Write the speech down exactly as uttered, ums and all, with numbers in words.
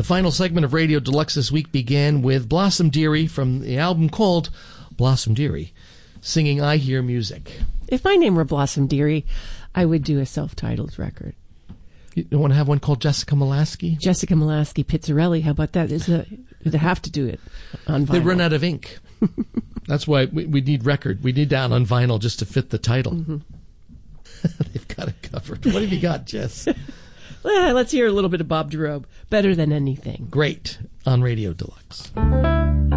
final segment of Radio Deluxe this week began with Blossom Dearie from the album called Blossom Dearie, singing I Hear Music. If my name were Blossom Dearie, I would do a self-titled record. You don't want to have one called Jessica Molaskey? Jessica Molaskey, Pizzarelli, how about that? Is a, they have to do it on vinyl. They run out of ink. That's why we, we need record. We need that on vinyl just to fit the title. Mm-hmm. They've got it covered. What have you got, Jess? Well, let's hear a little bit of Bob DeRobe. Better Than Anything. Great. On Radio Deluxe.